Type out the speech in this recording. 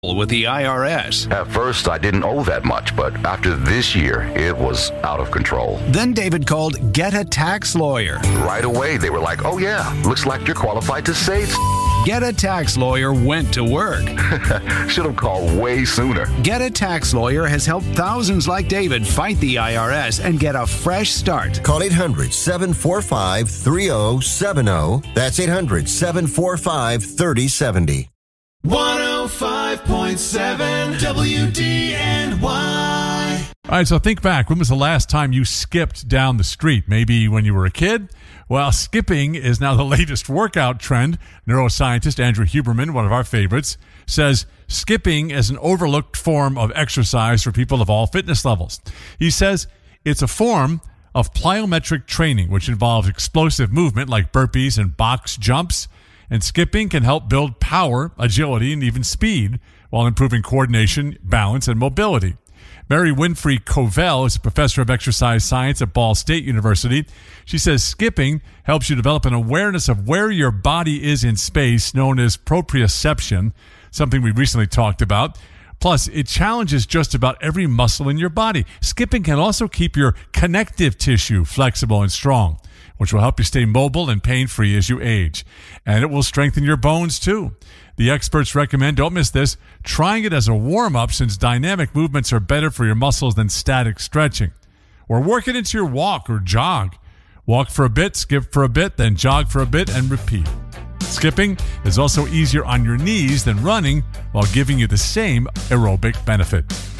with the IRS. At first, I didn't owe that much, but after this year, it was out of control. Then David called Get a Tax Lawyer. Right away, they were like, oh yeah, looks like you're qualified to save. Get a Tax Lawyer went to work. Should have called way sooner. Get a Tax Lawyer has helped thousands like David fight the IRS and get a fresh start. Call 800-745-3070. That's 800-745-3070. 105.7 WDNY. All right, so think back. When was the last time you skipped down the street? Maybe when you were a kid? Well, skipping is now the latest workout trend. Neuroscientist Andrew Huberman, one of our favorites, says skipping is an overlooked form of exercise for people of all fitness levels. He says it's a form of plyometric training, which involves explosive movement like burpees and box jumps. And skipping can help build power, agility, and even speed while improving coordination, balance, and mobility. Mary Winfrey Covell is a professor of exercise science at Ball State University. She says skipping helps you develop an awareness of where your body is in space, known as proprioception, something we recently talked about. Plus, it challenges just about every muscle in your body. Skipping can also keep your connective tissue flexible and strong, which will help you stay mobile and pain-free as you age. And it will strengthen your bones, too. The experts recommend, don't miss this, trying it as a warm-up since dynamic movements are better for your muscles than static stretching. Or work it into your walk or jog. Walk for a bit, skip for a bit, then jog for a bit, and repeat. Skipping is also easier on your knees than running while giving you the same aerobic benefit.